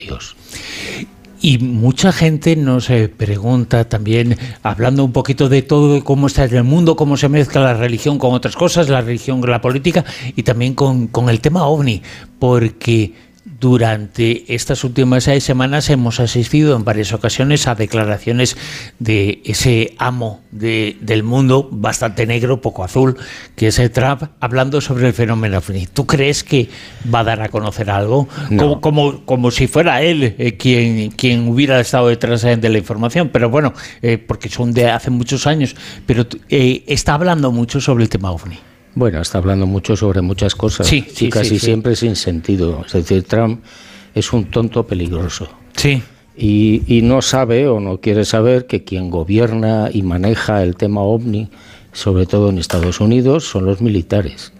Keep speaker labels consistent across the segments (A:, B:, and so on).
A: Dios.
B: Y mucha gente nos pregunta también, hablando un poquito de todo, de cómo está en el mundo, cómo se mezcla la religión con otras cosas, la religión con la política y también con el tema OVNI, porque durante estas últimas 6 semanas hemos asistido en varias ocasiones a declaraciones de ese amo del mundo, bastante negro, poco azul, que es Trump, hablando sobre el fenómeno OVNI. ¿Tú crees que va a dar a conocer algo?
A: No.
B: Como si fuera él quien hubiera estado detrás de la información, pero bueno, porque son de hace muchos años, pero está hablando mucho sobre el tema OVNI.
A: Bueno, está hablando mucho sobre muchas cosas y casi siempre sin sentido. Es decir, Trump es un tonto peligroso.
B: Sí.
A: Y no sabe o no quiere saber que quien gobierna y maneja el tema OVNI, sobre todo en Estados Unidos, son los militares.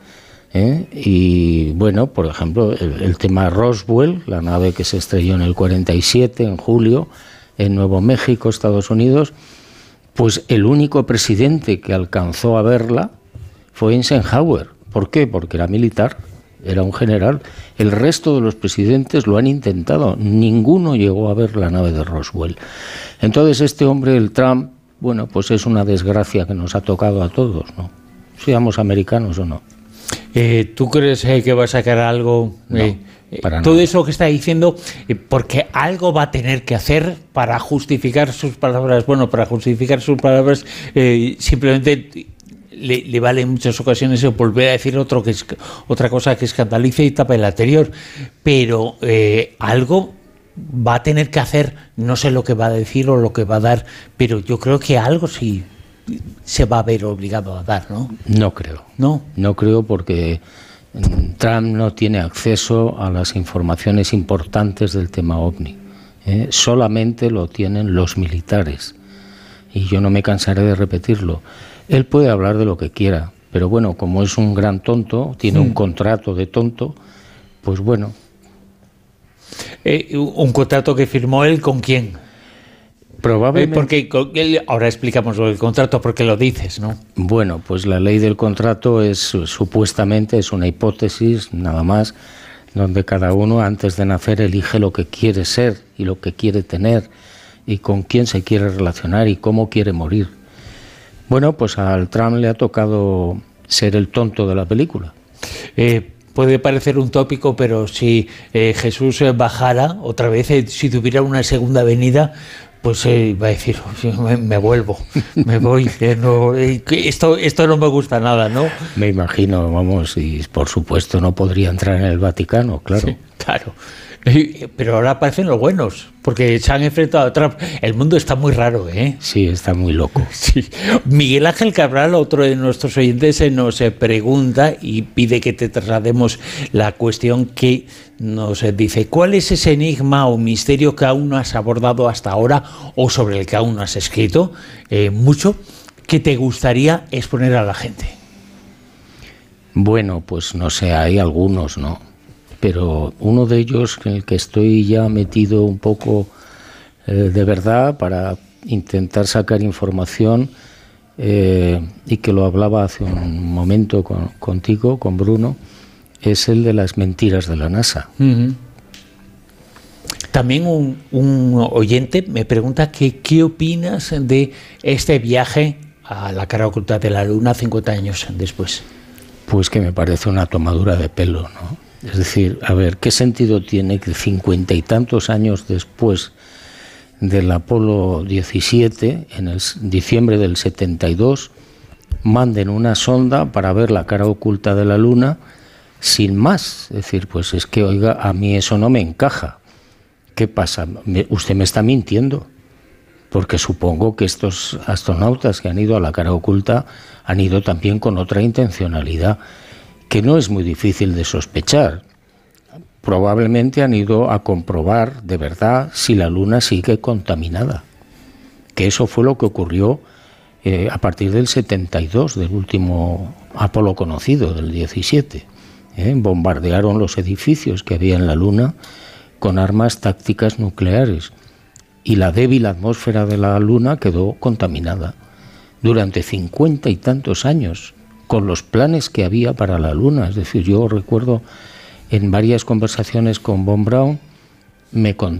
A: Y bueno, por ejemplo, el tema Roswell, la nave que se estrelló en el 47, en julio, en Nuevo México, Estados Unidos, pues el único presidente que alcanzó a verla fue Eisenhower. ¿Por qué? Porque era militar, era un general. El resto de los presidentes lo han intentado. Ninguno llegó a ver la nave de Roswell. Entonces este hombre, el Trump, bueno, pues es una desgracia que nos ha tocado a todos, ¿no? Seamos americanos o no.
B: ¿Tú crees que va a sacar algo?
A: No, para
B: todo
A: nada.
B: eso que está diciendo, porque algo va a tener que hacer para justificar sus palabras. Bueno, para justificar sus palabras simplemente le vale en muchas ocasiones volver a decir otra cosa que escandalice y tapa el anterior, pero algo va a tener que hacer. No sé lo que va a decir o lo que va a dar, pero yo creo que algo sí se va a ver obligado a dar, ¿no?
A: No creo. No creo, porque Trump no tiene acceso a las informaciones importantes del tema OVNI. Solamente lo tienen los militares. Y yo no me cansaré de repetirlo. Él puede hablar de lo que quiera, pero bueno, como es un gran tonto, tiene un contrato de tonto, pues bueno.
B: ¿Un contrato que firmó él con quién?
A: Probablemente.
B: Porque ahora explicamos lo del contrato, porque lo dices, ¿no?
A: Bueno, pues la ley del contrato supuestamente es una hipótesis, nada más, donde cada uno antes de nacer elige lo que quiere ser y lo que quiere tener y con quién se quiere relacionar y cómo quiere morir. Bueno, pues al Trump le ha tocado ser el tonto de la película.
B: Puede parecer un tópico, pero si Jesús bajara otra vez, si tuviera una segunda venida, pues va a decir, me vuelvo, me voy, esto no me gusta nada, ¿no?
A: Me imagino, vamos, y por supuesto no podría entrar en el Vaticano, claro.
B: Sí, claro. Pero ahora aparecen los buenos, porque se han enfrentado a Trump. El mundo está muy raro, ¿eh?
A: Sí, está muy loco.
B: Sí. Miguel Ángel Cabral, otro de nuestros oyentes, nos pregunta y pide que te traslademos la cuestión que nos dice: ¿cuál es ese enigma o misterio que aún no has abordado hasta ahora o sobre el que aún no has escrito mucho, que te gustaría exponer a la gente?
A: Bueno, pues no sé, hay algunos, ¿no? Pero uno de ellos en el que estoy ya metido un poco de verdad para intentar sacar información y que lo hablaba hace un momento contigo, con Bruno, es el de las mentiras de la NASA.
B: Uh-huh. También un oyente me pregunta que qué opinas de este viaje a la cara oculta de la Luna 50 años después.
A: Pues que me parece una tomadura de pelo, ¿no? Es decir, a ver, ¿qué sentido tiene que 50 y tantos años después del Apolo 17, en el diciembre del 72, manden una sonda para ver la cara oculta de la Luna sin más? Es decir, pues es que, oiga, a mí eso no me encaja. ¿Qué pasa? Usted me está mintiendo, porque supongo que estos astronautas que han ido a la cara oculta han ido también con otra intencionalidad, que no es muy difícil de sospechar. Probablemente han ido a comprobar de verdad si la Luna sigue contaminada, que eso fue lo que ocurrió a partir del 72, del último Apolo conocido, del 17. Bombardearon los edificios que había en la Luna con armas tácticas nucleares y la débil atmósfera de la Luna quedó contaminada durante 50 y tantos años, con los planes que había para la Luna. Es decir, yo recuerdo en varias conversaciones con Von Braun me